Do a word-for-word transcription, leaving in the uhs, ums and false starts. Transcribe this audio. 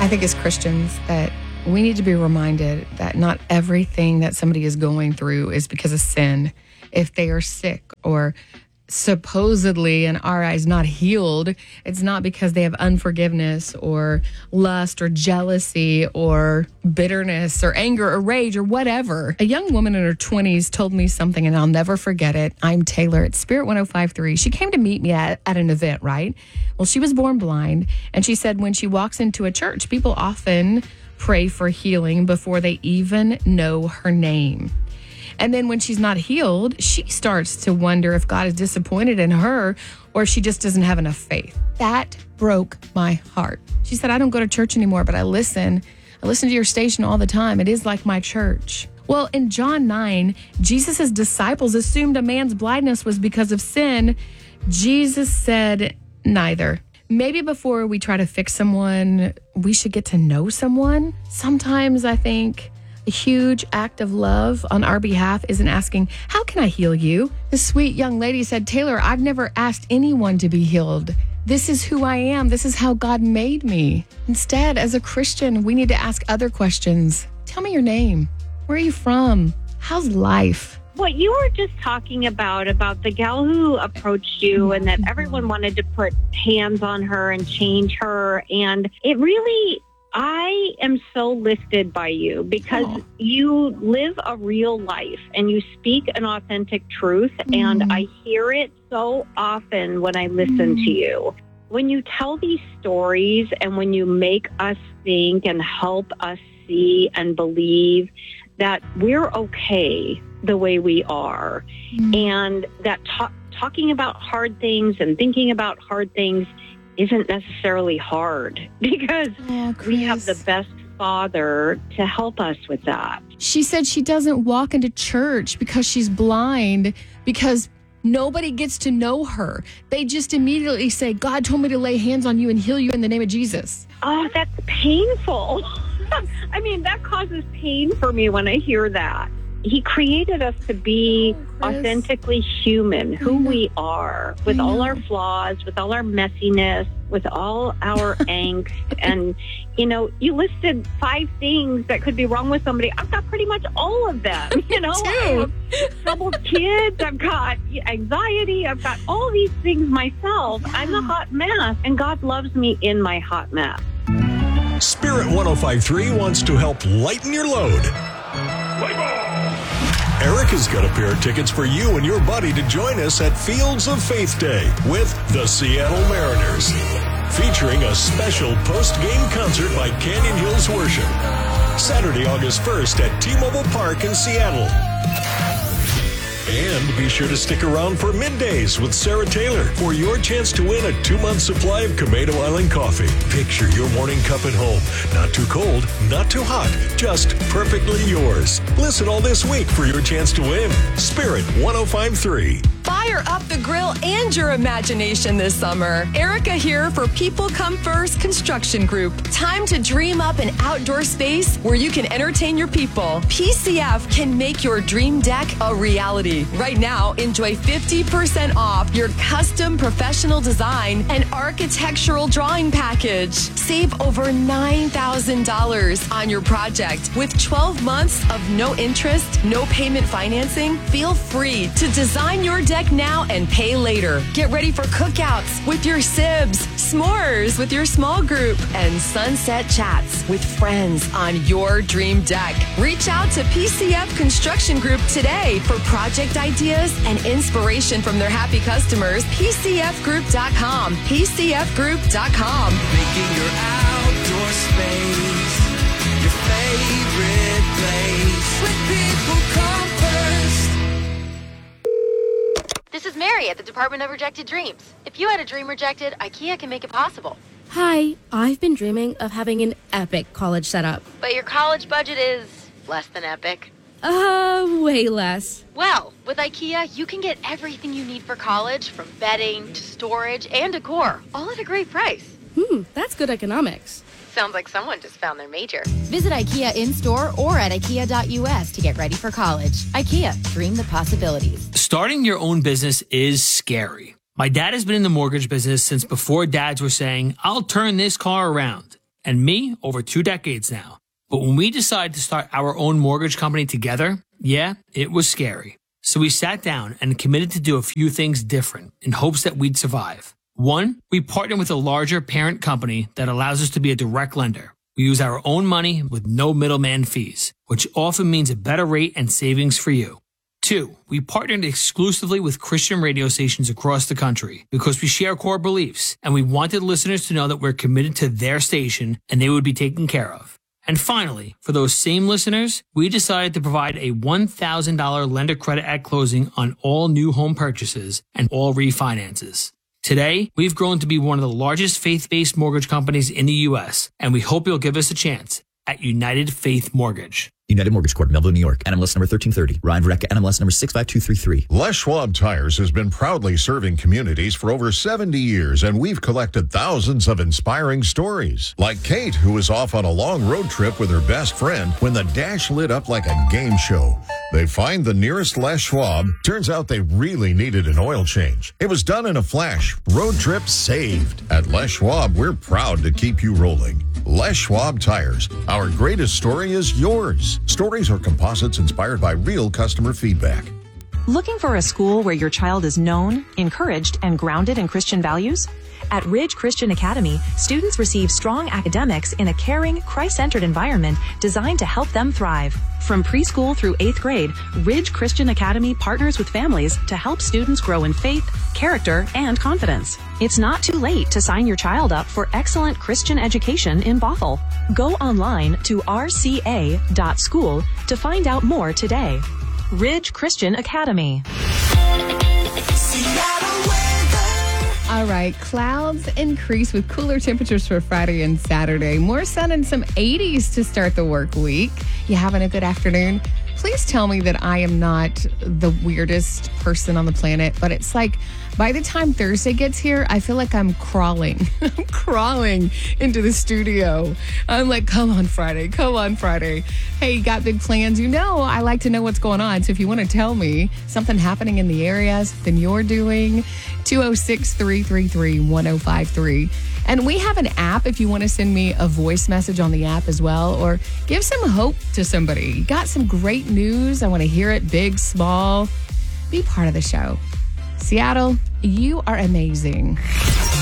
I think as Christians that we need to be reminded that not everything that somebody is going through is because of sin. If they are sick or supposedly in our eyes not healed, it's not because they have unforgiveness or lust or jealousy or bitterness or anger or rage or whatever. A young woman in her twenties told me something and I'll never forget it. I'm Taylor at Spirit one oh five point three. She came to meet me at, at an event, right? Well, she was born blind, and she said when she walks into a church, people often pray for healing before they even know her name. And then when she's not healed, she starts to wonder if God is disappointed in her or if she just doesn't have enough faith. That broke my heart. She said, I don't go to church anymore, but I listen. I listen to your station all the time. It is like my church. Well, in John nine, Jesus' disciples assumed a man's blindness was because of sin. Jesus said neither. Maybe before we try to fix someone, we should get to know someone. Sometimes I think a huge act of love on our behalf isn't asking, how can I heal you? This sweet young lady said, Taylor, I've never asked anyone to be healed. This is who I am. This is how God made me. Instead, as a Christian, we need to ask other questions. Tell me your name. Where are you from? How's life? What you were just talking about, about the gal who approached you and that everyone wanted to put hands on her and change her. And it really, I am so lifted by you because oh. you live a real life and you speak an authentic truth. Mm. And I hear it so often when I listen mm. to you. When you tell these stories and when you make us think and help us see and believe that we're okay the way we are, mm. and that ta- talking about hard things and thinking about hard things isn't necessarily hard because oh, we have the best Father to help us with that. She said she doesn't walk into church because she's blind, because nobody gets to know her. They just immediately say, God told me to lay hands on you and heal you in the name of Jesus. Oh, that's painful. I mean, that causes pain for me when I hear that. He created us to be oh, authentically human, who we are, with all our flaws, with all our messiness, with all our angst. And, you know, you listed five things that could be wrong with somebody. I've got pretty much all of them. You know, I have troubled kids. I've got anxiety. I've got all these things myself. Yeah. I'm a hot mess, and God loves me in my hot mess. Spirit one oh five point three wants to help lighten your load. Play ball! Erica's got a pair of tickets for you and your buddy to join us at Fields of Faith Day with the Seattle Mariners, featuring a special post-game concert by Canyon Hills Worship. Saturday, August first at T-Mobile Park in Seattle. And be sure to stick around for Middays with Sarah Taylor for your chance to win a two-month supply of Camado Island coffee. Picture your morning cup at home. Not too cold, not too hot, just perfectly yours. Listen all this week for your chance to win. Spirit one oh five point three. Fire up the grill and your imagination this summer. Erica here for People Come First Construction Group. Time to dream up an outdoor space where you can entertain your people. P C F can make your dream deck a reality. Right now, enjoy fifty percent off your custom professional design and architectural drawing package. Save over nine thousand dollars on your project with twelve months of no interest, no payment financing. Feel free to design your deck now and pay later. Get ready for cookouts with your sibs, s'mores with your small group, and sunset chats with friends on your dream deck. Reach out to P C F Construction Group today for project ideas and inspiration from their happy customers. P C F group dot com. P C F group dot com. Making your outdoor space your favorite place. With People Come First. This is Mary at the Department of Rejected Dreams. If you had a dream rejected, IKEA can make it possible. Hi, I've been dreaming of having an epic college setup. But your college budget is less than epic. Uh, way less. Well, with IKEA, you can get everything you need for college, from bedding to storage and decor, all at a great price. Hmm, that's good economics. Sounds like someone just found their major. Visit IKEA in-store or at ikea dot u s to get ready for college. IKEA, dream the possibilities. Starting your own business is scary. My dad has been in the mortgage business since before dads were saying, I'll turn this car around. and me over two decades now. But when we decided to start our own mortgage company together, yeah, it was scary. So we sat down and committed to do a few things different in hopes that we'd survive. One, we partnered with a larger parent company that allows us to be a direct lender. We use our own money with no middleman fees, which often means a better rate and savings for you. Two, we partnered exclusively with Christian radio stations across the country because we share core beliefs and we wanted listeners to know that we're committed to their station and they would be taken care of. And finally, for those same listeners, we decided to provide a one thousand dollars lender credit at closing on all new home purchases and all refinances. Today, we've grown to be one of the largest faith-based mortgage companies in the U S, and we hope you'll give us a chance at United Faith Mortgage. United Mortgage Corp, Melville, New York. N M L S number thirteen thirty. Ryan Verrecka, N M L S number six five two three three. Les Schwab Tires has been proudly serving communities for over seventy years, and we've collected thousands of inspiring stories. Like Kate, who was off on a long road trip with her best friend when the dash lit up like a game show. They find the nearest Les Schwab. Turns out they really needed an oil change. It was done in a flash. Road trip saved. At Les Schwab, we're proud to keep you rolling. Les Schwab Tires. Our greatest story is yours. Stories are composites inspired by real customer feedback. Looking for a school where your child is known, encouraged, and grounded in Christian values? At Ridge Christian Academy, students receive strong academics in a caring, Christ-centered environment designed to help them thrive. From preschool through eighth grade, Ridge Christian Academy partners with families to help students grow in faith, character, and confidence. It's not too late to sign your child up for excellent Christian education in Bothell. Go online to r c a dot school to find out more today. Ridge Christian Academy. All right, clouds increase with cooler temperatures for Friday and Saturday. More sun and some eighties to start the work week. You having a good afternoon? Please tell me that I am not the weirdest person on the planet, but it's like by the time Thursday gets here, I feel like I'm crawling. I'm crawling into the studio. I'm like, come on, Friday. Come on, Friday. Hey, you got big plans? You know, I like to know what's going on. So if you want to tell me something happening in the area, something you're doing, two oh six, three three three, one oh five three. And we have an app if you want to send me a voice message on the app as well, or give some hope to somebody. You got some great news. I want to hear it, big, small. Be part of the show. Seattle, you are amazing.